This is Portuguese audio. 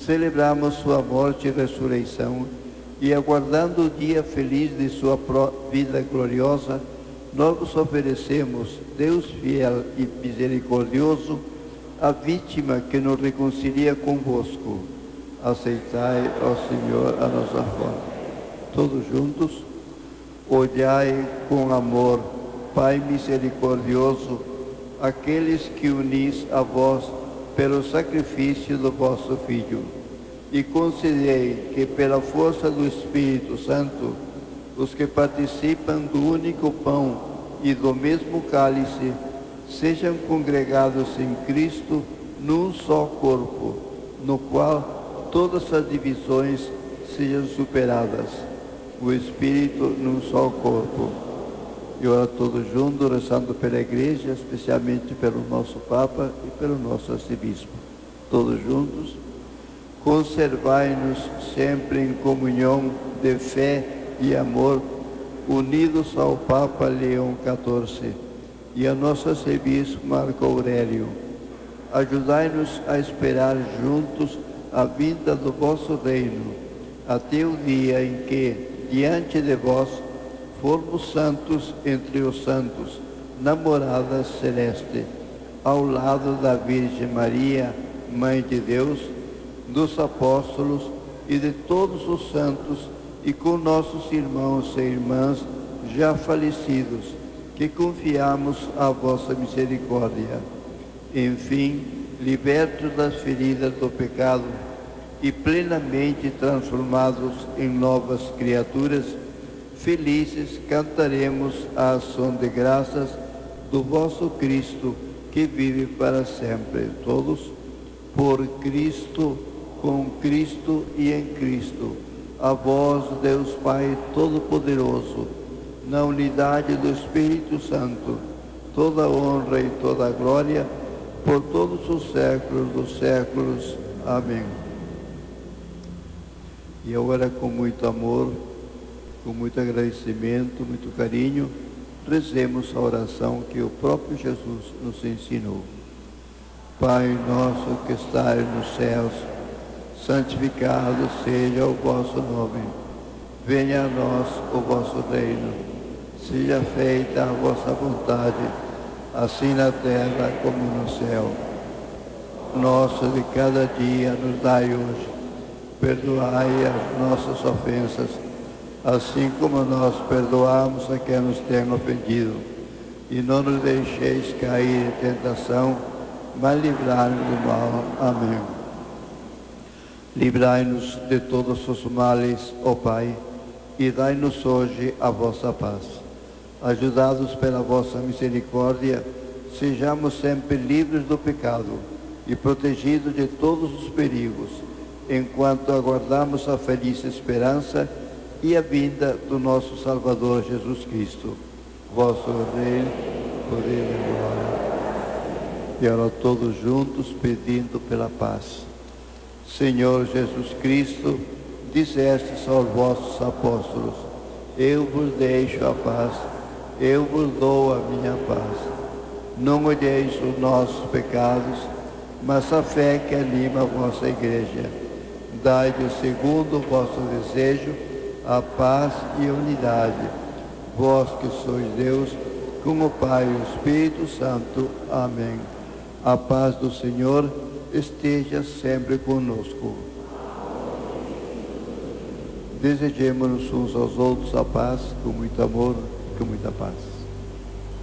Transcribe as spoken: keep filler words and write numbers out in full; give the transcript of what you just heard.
celebramos sua morte e ressurreição e, aguardando o dia feliz de sua vida gloriosa, nós vos oferecemos, Deus fiel e misericordioso, a vítima que nos reconcilia convosco. Aceitai, ó Senhor, a nossa forma. Todos juntos, olhai com amor, Pai misericordioso, aqueles que unis a vós pelo sacrifício do vosso Filho, e concedei que, pela força do Espírito Santo, os que participam do único pão e do mesmo cálice sejam congregados em Cristo num só corpo, no qual todas as divisões sejam superadas, o Espírito num só corpo. E ora todos juntos, rezando pela Igreja, especialmente pelo nosso Papa e pelo nosso Arcebispo. Todos juntos, conservai-nos sempre em comunhão de fé e amor, unidos ao Papa Leão quatorze e ao nosso Arcebispo Marco Aurélio. Ajudai-nos a esperar juntos a vinda do vosso reino, até o dia em que, diante de vós, formos santos entre os santos, na morada celeste, ao lado da Virgem Maria, Mãe de Deus, dos apóstolos e de todos os santos, e com nossos irmãos e irmãs já falecidos, que confiamos à vossa misericórdia. Enfim, libertos das feridas do pecado e plenamente transformados em novas criaturas, felizes cantaremos a ação de graças do vosso Cristo, que vive para sempre. Todos, por Cristo, com Cristo e em Cristo, a vós, Deus Pai Todo-Poderoso, na unidade do Espírito Santo, toda honra e toda glória, por todos os séculos dos séculos. Amém. E agora, com muito amor, com muito agradecimento, muito carinho, rezemos a oração que o próprio Jesus nos ensinou. Pai nosso que estais nos céus, santificado seja o vosso nome. Venha a nós o vosso reino. Seja feita a vossa vontade, assim na terra como no céu. Nosso de cada dia nos dai hoje. Perdoai as nossas ofensas, assim como nós perdoamos a quem nos tem ofendido. E não nos deixeis cair em tentação, mas livrai-nos do mal. Amém. Livrai-nos de todos os males, ó Pai, e dai-nos hoje a vossa paz. Ajudados pela vossa misericórdia, sejamos sempre livres do pecado e protegidos de todos os perigos, enquanto aguardamos a feliz esperança e a vinda do nosso Salvador Jesus Cristo. Vosso reino, poder e glória. E agora todos juntos pedindo pela paz. Senhor Jesus Cristo, dissestes aos vossos apóstolos: eu vos deixo a paz, eu vos dou a minha paz. Não olheis os nossos pecados, mas a fé que anima a vossa igreja. Dai-lhe, segundo o vosso desejo, a paz e a unidade. Vós que sois Deus, com o Pai e o Espírito Santo. Amém. A paz do Senhor esteja sempre conosco. Desejemos uns aos outros a paz, com muito amor e com muita paz.